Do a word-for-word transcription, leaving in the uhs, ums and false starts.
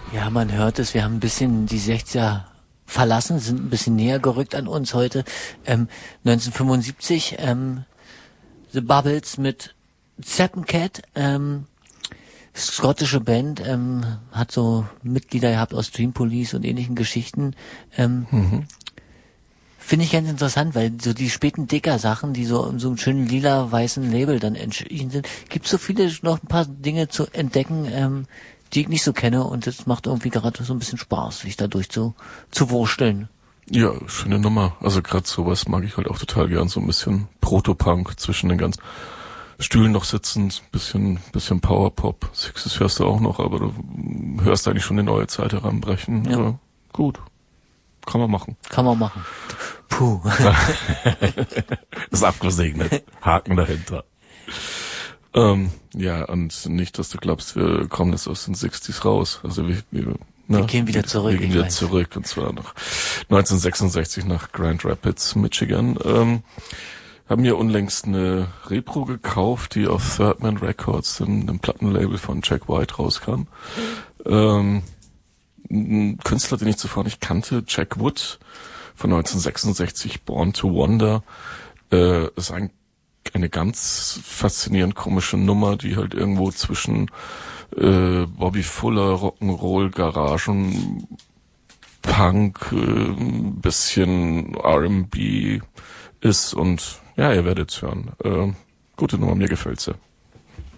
Ja, man hört es, wir haben ein bisschen die sechziger verlassen, sind ein bisschen näher gerückt an uns heute. Ähm, neunzehnhundertfünfundsiebzig, ähm, The Bubbles mit Zappencat, ähm, schottische Band, ähm, hat so Mitglieder gehabt aus Dream Police und ähnlichen Geschichten. Ähm, Mhm. Finde ich ganz interessant, weil so die späten Dicker-Sachen, die so in so einem schönen lila-weißen Label dann entschieden sind, gibt so viele noch ein paar Dinge zu entdecken, ähm, die ich nicht so kenne, und es macht irgendwie gerade so ein bisschen Spaß, sich dadurch zu, zu wursteln. Ja, schöne Nummer. Also gerade sowas mag ich halt auch total gern, so ein bisschen Proto-Punk zwischen den ganzen Stühlen noch sitzend, bisschen bisschen Powerpop. Sixes hörst du auch noch, aber du hörst eigentlich schon die neue Zeit heranbrechen. Ja. Also, gut, kann man machen. Kann man machen. Puh. Ist abgesegnet. Haken dahinter. Ähm, ja, und nicht, dass du glaubst, wir kommen jetzt aus den Sixties raus. Also wir, wir, ne, wir gehen wieder zurück. Wir gehen wieder zurück, und zwar nach neunzehnhundertsechsundsechzig nach Grand Rapids, Michigan. Ähm, haben hier unlängst eine Repro gekauft, die auf Third Man Records, dem, dem Plattenlabel von Jack White, rauskam. Ähm, ein Künstler, den ich zuvor nicht kannte, Jack Wood von neunzehnhundertsechsundsechzig, Born to Wander, äh, ist ein, eine ganz faszinierend komische Nummer, die halt irgendwo zwischen äh, Bobby Fuller, Rock'n'Roll, Garagen, Punk, äh, bisschen R and B ist, und ja, ihr werdet's hören. Äh, gute Nummer, mir gefällt sie.